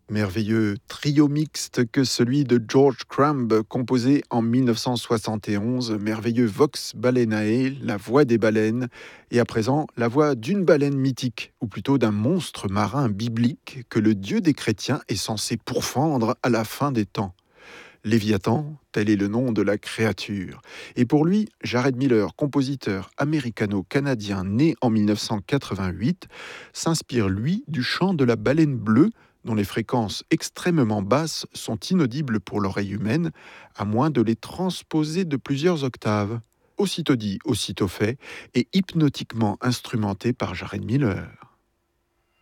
Merveilleux trio mixte que celui de George Crumb, composé en 1971, merveilleux Vox Balenae, la voix des baleines, et à présent la voix d'une baleine mythique, ou plutôt d'un monstre marin biblique que le Dieu des chrétiens est censé pourfendre à la fin des temps. Léviathan, tel est le nom de la créature. Et pour lui, Jared Miller, compositeur américano-canadien né en 1988, s'inspire lui du chant de la baleine bleue, dont les fréquences extrêmement basses sont inaudibles pour l'oreille humaine, à moins de les transposer de plusieurs octaves. Aussitôt dit, aussitôt fait, et hypnotiquement instrumenté par Jared Miller.